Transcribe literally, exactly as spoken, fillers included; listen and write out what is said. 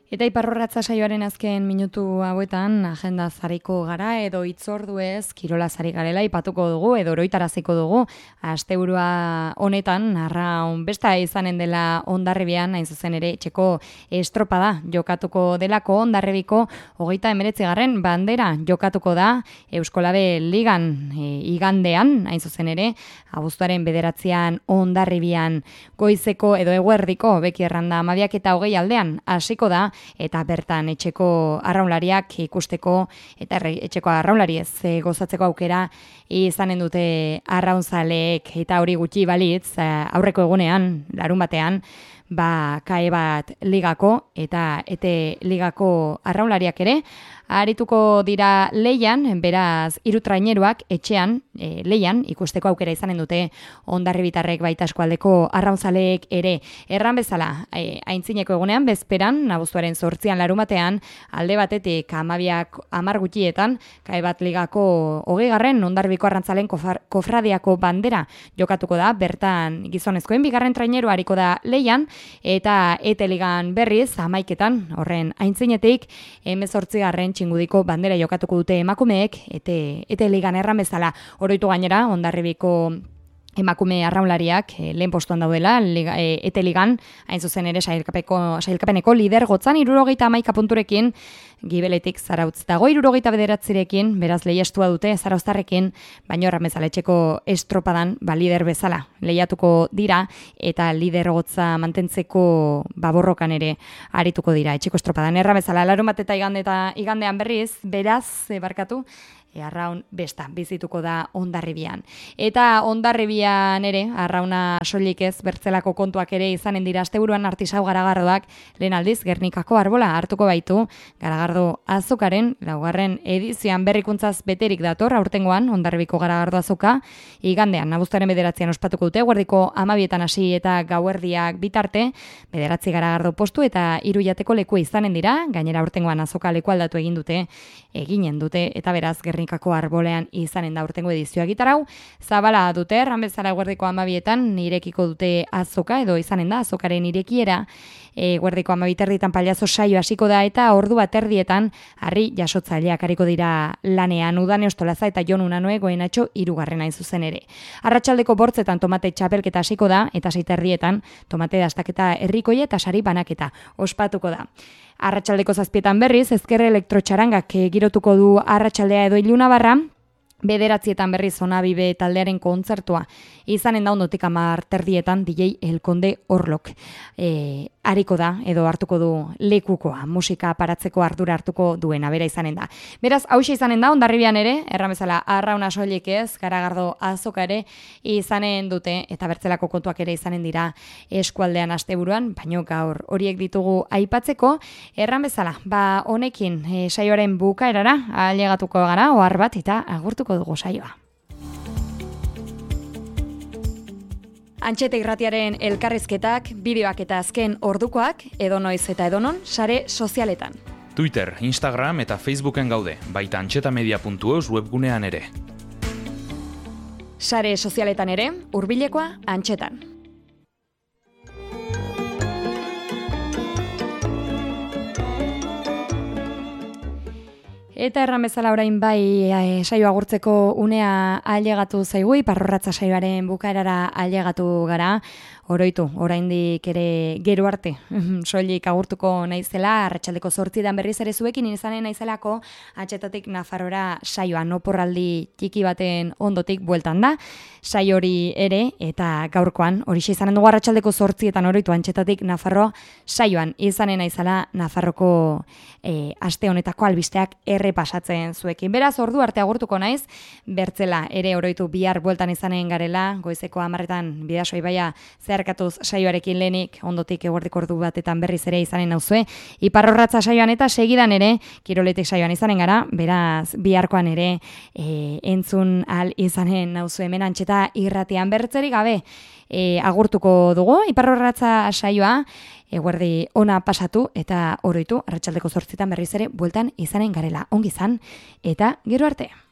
Eta iparrorratza saioaren azken minutu hauetan agenda zariko gara edo itzorduez kirola zari garela ipatuko dugu edo oroitaraziko dugu. Asteburua honetan arraun besta izanen dela Hondarribian, hain zuzen ere etxeko estropada jokatuko delako Hondarribiko hogeita hemeretzigarren bandera jokatuko da Euskolabe Ligan e, igandean, hain zuzen ere abuztuaren bederatzean Hondarribian goizeko edo eguerdiko beki erranda hamabiak eta hogei aldean hasiko da. Eta bertan etxeko arraunlariak ikusteko eta etxeko arraunlariez e, gozatzeko aukera izanen dute arraunzaleek eta hori gutxi balitz aurreko egunean, larun batean, ba, kae bat ligako eta ete ligako arraunlariak ere, arituko dira leian, beraz, hiru traineruak etxean, e, leian, ikusteko aukera izanen dute Hondarribitarrek baita eskualdeko arraunzaleek ere. Erran bezala, e, aintzineko egunean, bezperan, abuztuaren zortzian larumatean, alde batetik amabiak amar gutxietan, kae bat ligako hogeigarren Hondarribiko arrantzaleen kofradiako bandera jokatuko da, bertan gizonezkoen bigarren traineru hariko da leian, eta ete ligan berriz, hamaiketan, horren aintzinetik, hemezortzigarren txingudiko bandera jokatuko dute emakumeek, ete, ete ligan erran bezala, oroitu gainera, Hondarribiko emakume arraunlariak e, lehen postuan daudela, liga, e, ete ligan, hain zuzen ere sailkapeneko lidergotzan hirurogeita hamaika punturekin, gibeletik Zarautz dago hirurogeita bederatzirekin, beraz lehiastua dute Zarauztarrekin, baino erran bezala etxeko estropadan, ba, lider bezala lehiatuko dira, eta lidergotza mantentzeko baborrokan ere arituko dira etxeko estropadan. Erran bezala, larun bat eta igande eta igandean berriz, beraz, e, barkatu, E, arraun besta, bizituko da Hondarribian. Eta Hondarribian ere, arrauna soilik ez bertzelako kontuak ere izanen dira asteburuan Artisau Garagardoak lehen aldiz Gernikako arbola hartuko baitu. Garagardo azokaren laugarren edizioan berrikuntzaz beterik dator aurtengoan Hondarribiko Garagardo azoka. Igandean, abuztuaren bederatzean ospatuko dute, guardiko amabietan hasi eta gauerdiak bitarte, bederatzi Garagardo postu eta hiru jateko leku izanen dira, gainera aurtengoan azoka leku aldatu egin dute, eginen dute, eta beraz Gernikako arbolean izanen da urtengo edizioa. Gitarau zabala dute, erran bezala guardiko amabietan irekiko dute azoka, edo izanen da azokaren irekiera, e, guardiko amabiterditan paliazo saio hasiko da, eta ordu bat erdietan harri jasotzaileak hariko dira lanean. Udane Ostolaza eta Jon Unanoe Goenatxo hirugarrena hain zuzen ere. Arratsaldeko bortzetan tomate txapelketa hasiko da, eta sei erdietan tomate dastaketa herrikoia eta sari banaketa ospatuko da. Arratsaldeko zazpietan berriz, ezker elektrotxarangak girotuko du arratsaldea edo ilunabarra, bederatzietan berriz Zonabibe taldearen kontzertua izanen da ondotik hamar terdietan D J El Conde Orlok e, hariko da edo hartuko du lekukoa, musika paratzeko ardura hartuko duena, bera izanen da. Beraz, hauxe izanen da Hondarribian ere, erran bezala arrauna soilik ez, Garagardo azoka ere izanen dute, eta bertzelako kontuak ere izanen dira eskualdean asteburuan, baino gaur horiek ditugu aipatzeko, erran bezala, ba honekin e, saioaren bukaerara ailegatuko gara, ohar bat eta agurtuko dugu saioa. Antxete irratiaren elkarrizketak, bideoak eta azken ordukoak, edonoiz eta edonon, sare sozialetan. Twitter, Instagram eta Facebooken gaude, baita antxetamedia puntu eus webgunean ere. Sare sozialetan ere, hurbilekoa antxetan. Eta erran bezala orain bai e, saio agurtzeko unea ailegatu zaigu, iparrorratza saioaren bukaerara ailegatu gara, oroitu, oraindik ere gero arte, soilik agurtuko naizela, arratsaldeko zortzidan berriz ere zuekin izanen naizelako, Antxetatik Nafarrora saioan oporraldi txiki baten ondotik bueltan da, saio hori ere, eta gaurkoan, horixe izanen dugu arratsaldeko zortzietan oroitu Antxetatik Nafarro saioan izanen naizela Nafarroko e, aste honetako albisteak erre pasatzen zuekin. Beraz, ordu arte agurtuko naiz, bertzela ere oroitu bihar bueltan izanen garela, goizeko hamarretan Bidasoa ibaia zeharkatuz saioarekin lehenik, ondotik eguerdiko ordu batetan berriz ere izanen nauzue, iparrorratza saioan eta segidan ere, kiroletik saioan izanen gara, beraz, biharkoan ere e, entzun al izanen nauzue hemen Antxeta irratian bertzerik gabe e, agurtuko dugu, iparrorratza saioa, eguerdi ona pasatu eta oroitu arratsaldeko zortzitan berriz ere bueltan izanen garela. Ongi izan eta gero arte.